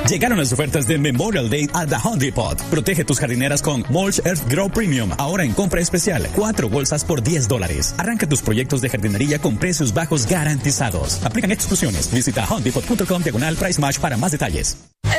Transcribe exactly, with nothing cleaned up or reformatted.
Llegaron las ofertas de Memorial Day a The Home Depot. Protege tus jardineras con Mulch Earth Grow Premium. Ahora en compra especial. Cuatro bolsas por diez dólares. Arranca tus proyectos de jardinería con precios bajos garantizados. Aplican exclusiones. Visita homedepot punto com diagonal price match para más detalles.